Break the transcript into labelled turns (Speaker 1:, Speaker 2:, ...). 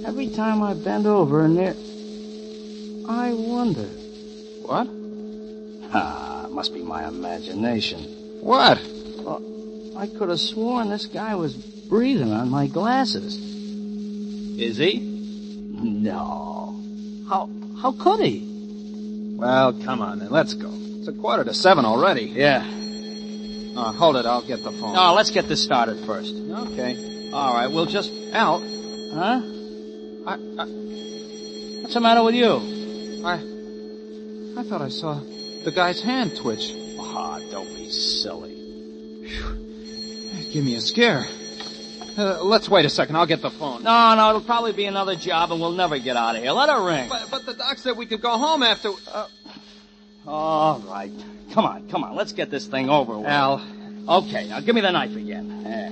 Speaker 1: Every time I bend over and there... I wonder.
Speaker 2: What?
Speaker 1: Must be my imagination.
Speaker 2: What?
Speaker 1: Well, I could have sworn this guy was breathing on my glasses.
Speaker 2: Is he?
Speaker 1: No. How could he?
Speaker 2: Well, come on then, let's go. It's 6:45 already.
Speaker 1: Yeah.
Speaker 2: Hold it, I'll get the phone.
Speaker 1: No, let's get this started first.
Speaker 2: Okay. All right, we'll just... Al.
Speaker 1: Huh? What's the matter with you?
Speaker 2: I thought I saw the guy's hand twitch.
Speaker 1: Don't be silly.
Speaker 2: Give me a scare. Let's wait a second, I'll get the phone.
Speaker 1: No, it'll probably be another job and we'll never get out of here. Let her ring.
Speaker 2: But the doc said we could go home after...
Speaker 1: All right. Come on, let's get this thing over with.
Speaker 2: Al.
Speaker 1: Okay, now give me the knife again.